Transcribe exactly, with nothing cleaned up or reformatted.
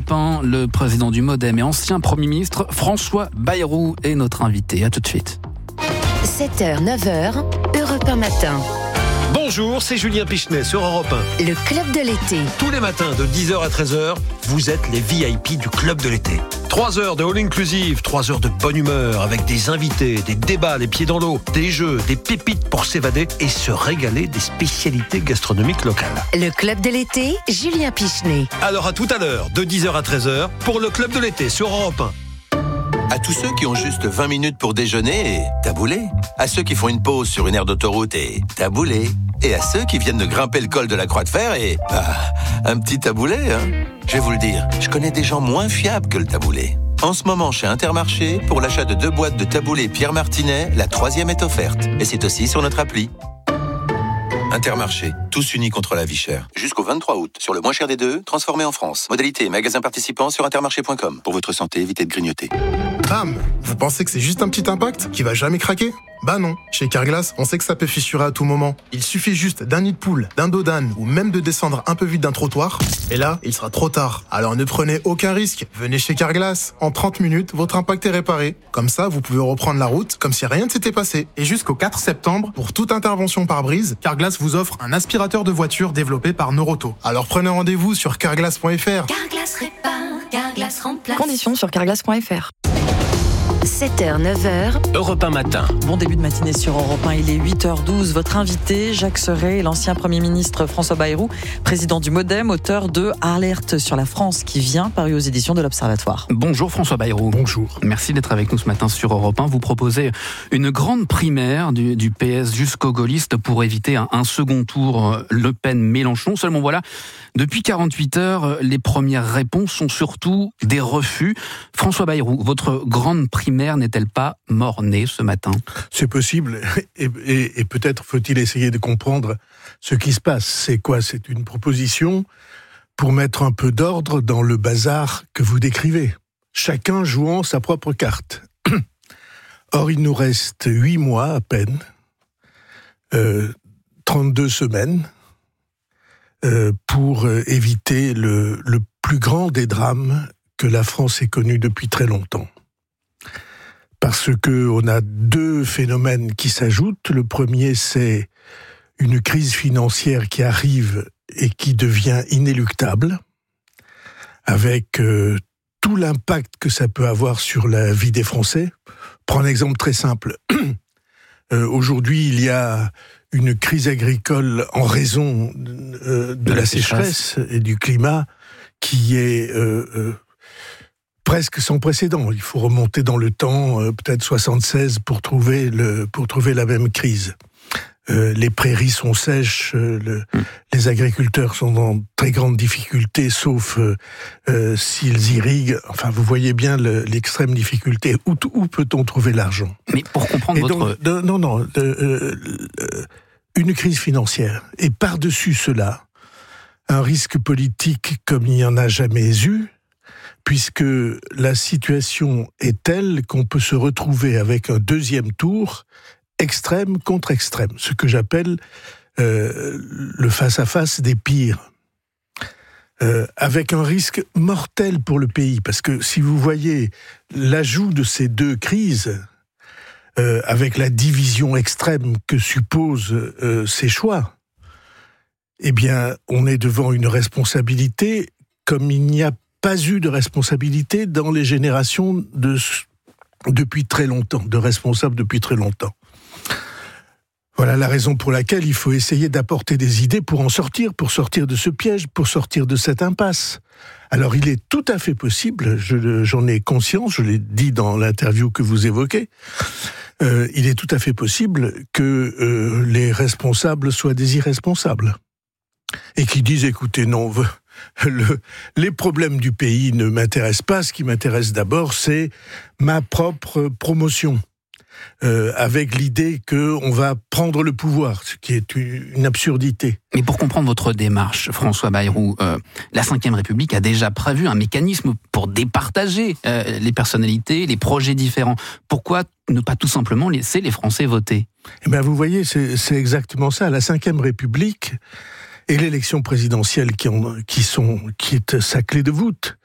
Europe un, le président du MoDem et ancien Premier ministre François Bayrou est notre invité. À tout de suite. sept heures, neuf heures, Europe un matin. Bonjour, c'est Julien Pichenet sur Europe un. Le Club de l'été. Tous les matins de dix heures à treize heures, vous êtes les V I P du Club de l'été. trois heures de all inclusive, trois heures de bonne humeur avec des invités, des débats les pieds dans l'eau, des jeux, des pépites pour s'évader et se régaler des spécialités gastronomiques locales. Le Club de l'été, Julien Pichenet. Alors à tout à l'heure, de dix heures à treize heures, pour le Club de l'été sur Europe un. À tous ceux qui ont juste vingt minutes pour déjeuner et taboulé. À ceux qui font une pause sur une aire d'autoroute et taboulé. Et à ceux qui viennent de grimper le col de la Croix de Fer et... Bah, un petit taboulé, hein. Je vais vous le dire, je connais des gens moins fiables que le taboulé. En ce moment, chez Intermarché, pour l'achat de deux boîtes de taboulé Pierre Martinet, la troisième est offerte. Et c'est aussi sur notre appli. Intermarché, tous unis contre la vie chère. Jusqu'au vingt-trois août, sur le moins cher des deux, transformé en France. Modalité et magasin participant sur intermarché point com. Pour votre santé, évitez de grignoter. Bam! Vous pensez que c'est juste un petit impact qui va jamais craquer? Bah non. Chez Carglass, on sait que ça peut fissurer à tout moment. Il suffit juste d'un nid de poule, d'un dos d'âne ou même de descendre un peu vite d'un trottoir. Et là, il sera trop tard. Alors ne prenez aucun risque. Venez chez Carglass. En trente minutes, votre impact est réparé. Comme ça, vous pouvez reprendre la route comme si rien ne s'était passé. Et jusqu'au quatre septembre, pour toute intervention par brise, Carglass vous offre un aspirateur de voiture développé par Noroto. Alors prenez rendez-vous sur carglass point f r. Carglass répare, Carglass remplace. Conditions sur carglass point f r. sept heures, neuf heures. Europe un matin. Bon début de matinée sur Europe un, il est huit heures douze. Votre invité, Jacques Serret, l'ancien Premier ministre François Bayrou, président du MoDem, auteur de Alerte sur la France qui vient, paru aux éditions de l'Observatoire. Bonjour François Bayrou. Bonjour. Merci d'être avec nous ce matin sur Europe un. Vous proposez une grande primaire du, du P S jusqu'aux gaullistes pour éviter un, un second tour Le Pen-Mélenchon. Seulement voilà, depuis quarante-huit heures, les premières réponses sont surtout des refus. François Bayrou, votre grande primaire n'est-elle pas mort-née ce matin? C'est possible, et, et, et peut-être faut-il essayer de comprendre ce qui se passe. C'est quoi? C'est une proposition pour mettre un peu d'ordre dans le bazar que vous décrivez, chacun jouant sa propre carte. Or, il nous reste huit mois à peine, euh, trente-deux semaines, euh, pour éviter le, le plus grand des drames que la France ait connu depuis très longtemps. Parce que on a deux phénomènes qui s'ajoutent. Le premier, c'est une crise financière qui arrive et qui devient inéluctable, avec euh, tout l'impact que ça peut avoir sur la vie des Français. Prends un exemple très simple. euh, aujourd'hui, il y a une crise agricole en raison euh, de, de la, la sécheresse, sécheresse et du climat qui est... Euh, euh, presque sans précédent. Il faut remonter dans le temps, euh, peut-être soixante-seize, pour trouver, le, pour trouver la même crise. Euh, les prairies sont sèches, euh, le, mmh. les agriculteurs sont dans très grandes difficultés, sauf euh, euh, s'ils irriguent. Enfin, vous voyez bien le, l'extrême difficulté. Où, où peut-on trouver l'argent? Mais pour comprendre Et votre... donc, de, non, non, de, euh, euh, une crise financière. Et par-dessus cela, un risque politique comme il n'y en a jamais eu, puisque la situation est telle qu'on peut se retrouver avec un deuxième tour extrême contre extrême, ce que j'appelle euh, le face-à-face des pires, euh, avec un risque mortel pour le pays, parce que si vous voyez l'ajout de ces deux crises, euh, avec la division extrême que supposent euh, ces choix, eh bien, on est devant une responsabilité comme il n'y a pas eu de responsabilité dans les générations de, depuis très longtemps, de responsables depuis très longtemps. Voilà la raison pour laquelle il faut essayer d'apporter des idées pour en sortir, pour sortir de ce piège, pour sortir de cette impasse. Alors il est tout à fait possible, je, j'en ai conscience, je l'ai dit dans l'interview que vous évoquez, euh, il est tout à fait possible que euh, les responsables soient des irresponsables. Et qui disent, écoutez, non, le, les problèmes du pays ne m'intéressent pas, ce qui m'intéresse d'abord, c'est ma propre promotion. Euh, avec l'idée qu'on va prendre le pouvoir, ce qui est une absurdité. Mais pour comprendre votre démarche, François Bayrou, euh, la cinquième République a déjà prévu un mécanisme pour départager euh, les personnalités, les projets différents. Pourquoi ne pas tout simplement laisser les Français voter? Eh bien, vous voyez, c'est, c'est exactement ça. La cinquième République et l'élection présidentielle qui, ont, qui, sont, qui est sa clé de voûte,